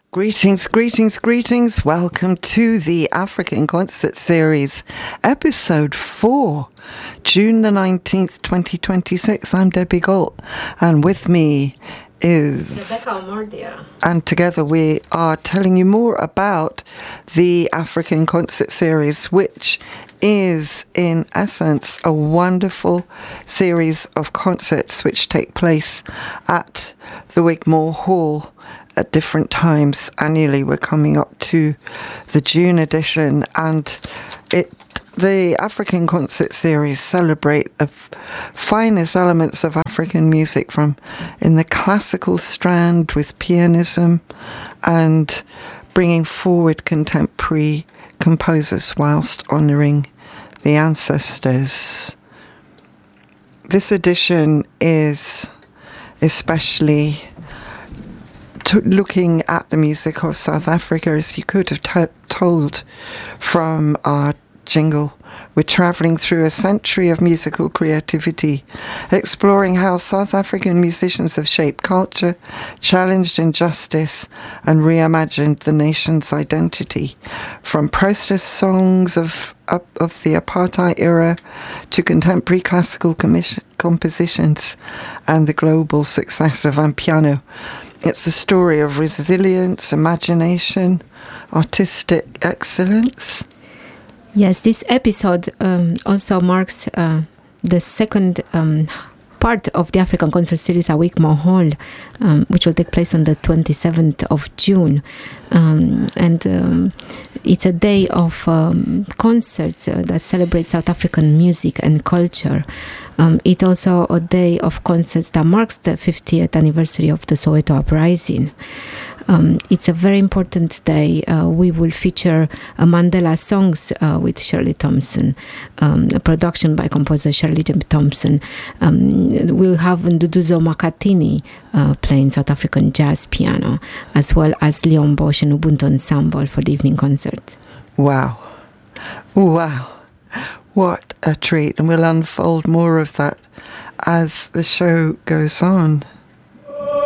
Greetings, greetings, greetings. Welcome to the African Concert Series, Episode 4, June the 19th, 2026. I'm Debbie Galt, and with me is Rebecca Omordia. And together we are telling you more about the African Concert Series, which is in essence a wonderful series of concerts which take place at the Wigmore Hall at different times annually. We're coming up to the June edition, and the African Concert Series celebrate the finest elements of African music from in the classical strand with pianism and bringing forward contemporary composers whilst honouring the ancestors. This edition is especially looking at the music of South Africa, as you could have told from our jingle. We're travelling through a century of musical creativity, exploring how South African musicians have shaped culture, challenged injustice, and reimagined the nation's identity. From protest songs of the apartheid era to contemporary classical compositions and the global success of Amapiano. It's a story of resilience, imagination, artistic excellence. Yes, this episode also marks the second part of the African Concert Series at Wigmore Hall, which will take place on the 27th of June. It's a day of concerts that celebrate South African music and culture. It's also a day of concerts that marks the 50th anniversary of the Soweto Uprising. It's a very important day. We will feature Mandela Songs with Shirley Thompson, a production by composer Shirley Thompson. We'll have Nduduzo Makatini playing South African jazz piano, as well as Leon Bosch and Ubuntu Ensemble for the evening concert. Wow. Wow. What a treat. And we'll unfold more of that as the show goes on.